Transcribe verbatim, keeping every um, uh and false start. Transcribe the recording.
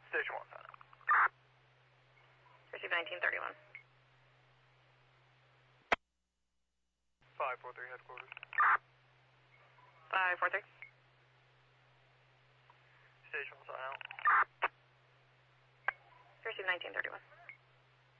Station one, sign out. Receive nineteen thirty-one. five four three headquarters. five four three. Station one, sign out. Receive nineteen thirty-one.